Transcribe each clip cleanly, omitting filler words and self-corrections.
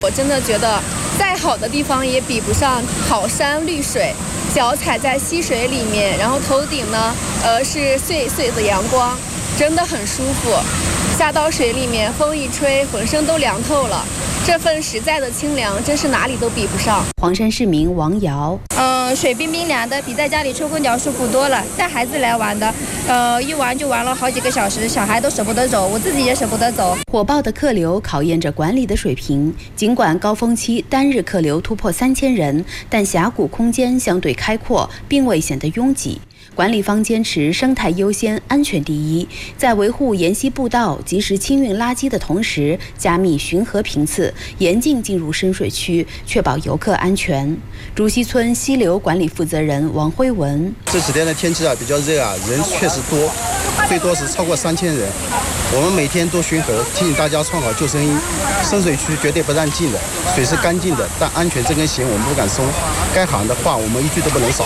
我真的觉得再好的地方也比不上好山绿水，脚踩在溪水里面，然后头顶呢是碎碎的阳光，真的很舒服。下到水里面，风一吹，浑身都凉透了。这份实在的清凉，真是哪里都比不上。 黄山市民王瑶， 水冰冰凉的，比在家里吹空调舒服多了。带孩子来玩的，一玩就玩了好几个小时，小孩都舍不得走，我自己也舍不得走。 火爆的客流考验着管理的水平。尽管高峰期单日客流突破3000人，但峡谷空间相对开阔，并未显得拥挤。管理方坚持生态优先、安全第一，在维护沿溪步道、及时清运垃圾的同时，加密巡河频次，严禁进入深水区，确保游客安全。竹溪村溪流管理负责人王辉文： 这几天的天气比较热人确实多，最多是超过3000人。我们每天都巡河，提醒大家穿好救生衣。深水区绝对不让进的，水是干净的，但安全这根弦我们不敢松。该喊的话我们一句都不能少。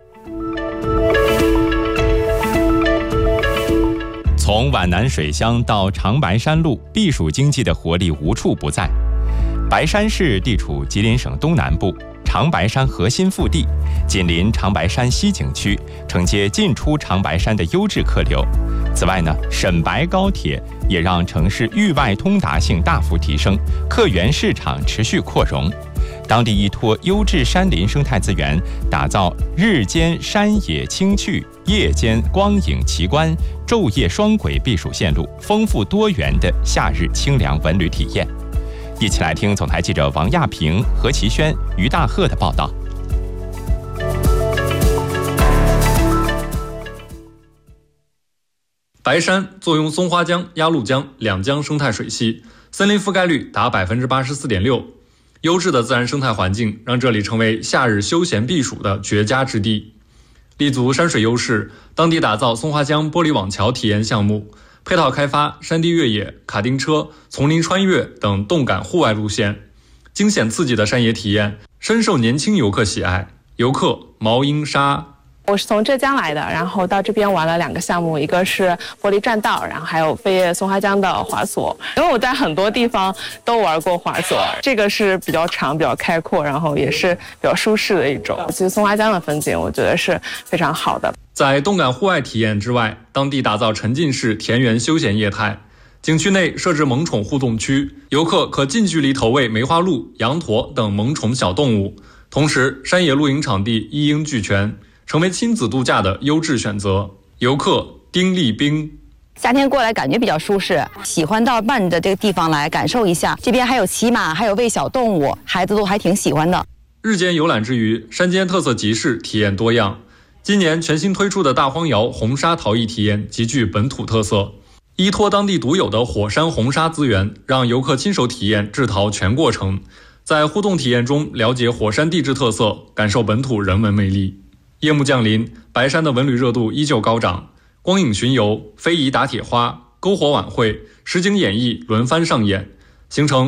从皖南水乡到长白山路，避暑经济的活力无处不在。白山市地处吉林省东南部，长白山核心腹地，紧邻长白山西景区，承接进出长白山的优质客流。此外呢，沈白高铁也让城市域外通达性大幅提升，客源市场持续扩容。当地依托优质山林生态资源，打造日间山野清趣、夜间光影奇观、昼夜双轨避暑线路，丰富多元的夏日清凉文旅体验。一起来听总台记者王亚平、何其轩、于大鹤的报道。 白山坐拥松花江、鸭绿江两江生态水系，森林覆盖率达 84.6%。优质的自然生态环境让这里成为夏日休闲避暑的绝佳之地。立足山水优势，当地打造松花江玻璃网桥体验项目，配套开发山地越野、卡丁车、丛林穿越等动感户外路线，惊险刺激的山野体验深受年轻游客喜爱。游客毛英沙。 我是从浙江来的，然后到这边玩了2个项目，一个是玻璃栈道，然后还有飞越松花江的滑索。因为我在很多地方都玩过滑索，这个是比较长、比较开阔，然后也是比较舒适的一种。其实松花江的风景，我觉得是非常好的。 在动感户外体验之外，当地打造沉浸式田园休闲业态。景区内设置萌宠互动区，游客可近距离投喂梅花鹿、羊驼等萌宠小动物。同时，山野露营场地一应俱全，成为亲子度假的优质选择。游客丁立兵： 夏天过来感觉比较舒适，喜欢到伴着这个地方来感受一下。这边还有骑马，还有喂小动物，孩子都还挺喜欢的。 日间游览之余，山间特色集市体验多样。今年全新推出的大荒窑红沙陶艺体验极具本土特色，依托当地独有的火山红沙资源，让游客亲手体验制陶全过程，在互动体验中了解火山地质特色，感受本土人文魅力。夜幕降临，白山的文旅热度依旧高涨，光影巡游、非遗打铁花、篝火晚会、实景演绎轮番上演，形成